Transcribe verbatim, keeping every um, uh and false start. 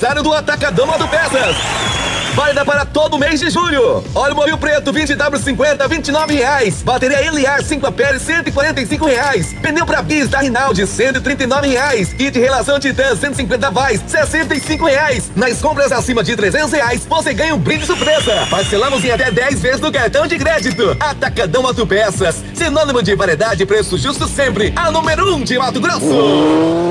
aniversário do Atacadão Autopeças. Válida para todo mês de julho. Óleo Mobil Preto vinte W cinquenta, vinte e nove reais. Bateria L A R cinco amperes, cento e quarenta e cinco reais. Pneu para bis da Rinaldi, cento e trinta e nove reais. Kit relação Titan, cento e cinquenta watts, sessenta e cinco reais. Nas compras acima de trezentos reais, você ganha um brinde surpresa. Parcelamos em até dez vezes no cartão de crédito. Atacadão Autopeças, sinônimo de variedade e preço justo sempre. A número um de Mato Grosso.